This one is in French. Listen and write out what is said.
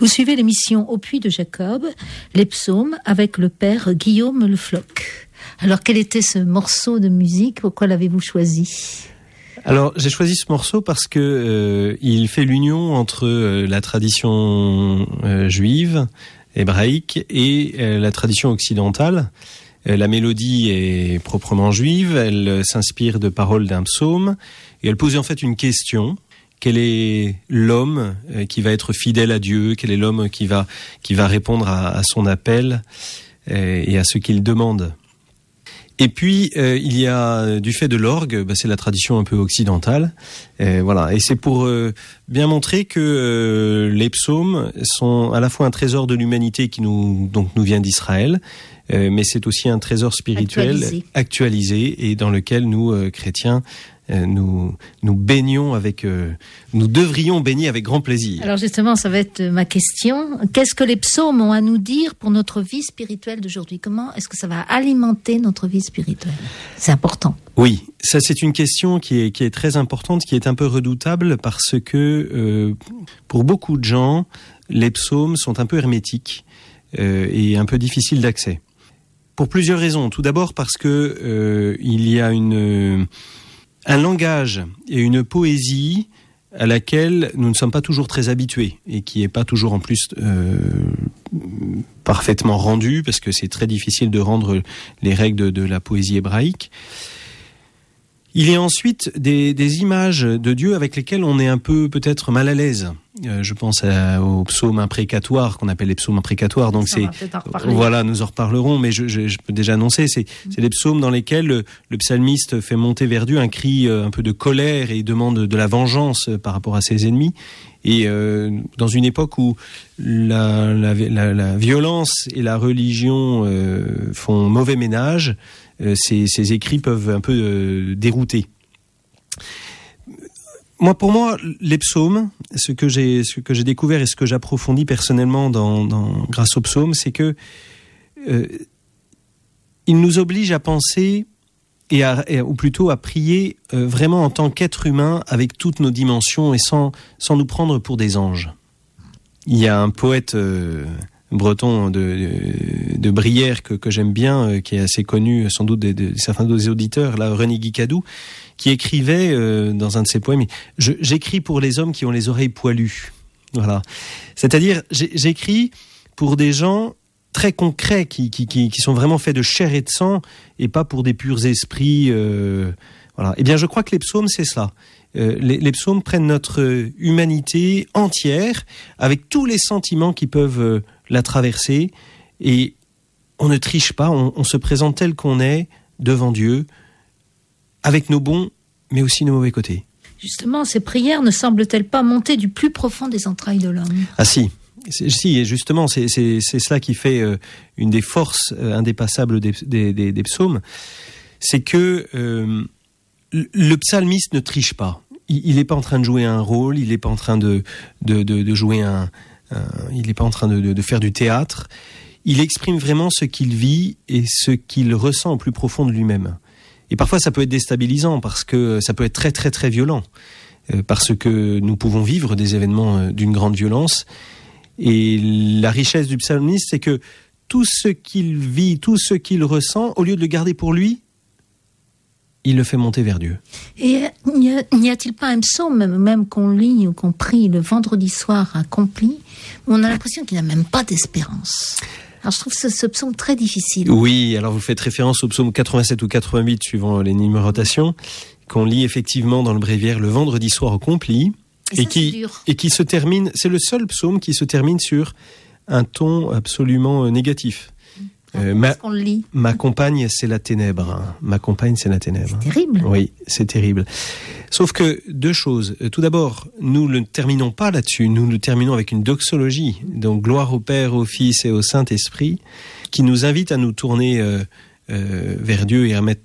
Vous suivez l'émission Au Puits de Jacob, les psaumes avec le père Guillaume Le Floch. Alors, quel était ce morceau de musique? Pourquoi l'avez-vous choisi? Alors, j'ai choisi ce morceau parce que il fait l'union entre la tradition juive, hébraïque, et la tradition occidentale. La mélodie est proprement juive, elle s'inspire de paroles d'un psaume, et elle pose en fait une question. Quel est l'homme qui va être fidèle à Dieu? Quel est l'homme qui va répondre à son appel et à ce qu'il demande? Et puis il y a du fait de l'orgue, c'est la tradition un peu occidentale, voilà. Et c'est pour bien montrer que les psaumes sont à la fois un trésor de l'humanité qui nous vient d'Israël, mais c'est aussi un trésor spirituel actualisé et dans lequel nous chrétiens nous baignons nous devrions baigner avec grand plaisir. Alors justement, ça va être ma question. Qu'est-ce que les psaumes ont à nous dire pour notre vie spirituelle d'aujourd'hui? Comment est-ce que ça va alimenter notre vie spirituelle? C'est important. Oui, ça c'est une question qui est très importante, qui est un peu redoutable parce que pour beaucoup de gens, les psaumes sont un peu hermétiques et un peu difficiles d'accès. Pour plusieurs raisons. Tout d'abord parce que il y a un langage et une poésie à laquelle nous ne sommes pas toujours très habitués et qui n'est pas toujours en plus parfaitement rendue parce que c'est très difficile de rendre les règles de la poésie hébraïque. Il y a ensuite des images de Dieu avec lesquelles on est un peu peut-être mal à l'aise. Je pense aux psaumes imprécatoires qu'on appelle les psaumes imprécatoires. Donc voilà, nous en reparlerons, mais je peux déjà annoncer, c'est des psaumes dans lesquels le psalmiste fait monter vers Dieu un cri un peu de colère et demande de la vengeance par rapport à ses ennemis. Et dans une époque où la violence et la religion font mauvais ménage, ces écrits peuvent un peu dérouter. Pour moi, les psaumes, ce que j'ai découvert et ce que j'approfondis personnellement grâce aux psaumes, c'est que ils nous obligent à penser ou plutôt à prier vraiment en tant qu'être humain avec toutes nos dimensions et sans nous prendre pour des anges. Il y a un poète breton de Brière que j'aime bien, qui est assez connu sans doute de certains des auditeurs, là, René Guicadou, qui écrivait dans un de ses poèmes, j'écris pour les hommes qui ont les oreilles poilues. Voilà. C'est-à-dire, j'écris pour des gens très concrets qui sont vraiment faits de chair et de sang et pas pour des purs esprits. Voilà. Eh bien, je crois que les psaumes, c'est ça. Les psaumes prennent notre humanité entière avec tous les sentiments qui peuvent la traverser et on ne triche pas, on se présente tel qu'on est devant Dieu avec nos bons mais aussi nos mauvais côtés. Justement, ces prières ne semblent-elles pas monter du plus profond des entrailles de l'homme? Ah si, et justement c'est cela qui fait une des forces indépassables des psaumes, c'est que le psalmiste ne triche pas. Il n'est pas en train de jouer un rôle, il n'est pas en train de jouer il n'est pas en train de faire du théâtre. Il exprime vraiment ce qu'il vit et ce qu'il ressent au plus profond de lui-même. Et parfois ça peut être déstabilisant parce que ça peut être très très très violent, parce que nous pouvons vivre des événements d'une grande violence. Et la richesse du psalmiste, c'est que tout ce qu'il vit, tout ce qu'il ressent, au lieu de le garder pour lui, il le fait monter vers Dieu. Et n'y a-t-il pas un psaume, même qu'on lit ou qu'on prie le vendredi soir accompli, où on a l'impression qu'il n'a même pas d'espérance? Alors je trouve ce psaume très difficile. Oui, alors vous faites référence au psaume 87 ou 88, suivant les numérotations, qu'on lit effectivement dans le bréviaire le vendredi soir accompli, et qui se termine, c'est le seul psaume qui se termine sur un ton absolument négatif. Ma compagne, c'est la ténèbre. Ma compagne, c'est la ténèbre. C'est terrible. Oui, c'est terrible. Sauf que deux choses. Tout d'abord, nous ne terminons pas là-dessus. Nous le terminons avec une doxologie. Donc, gloire au Père, au Fils et au Saint-Esprit, qui nous invite à nous tourner vers Dieu et à mettre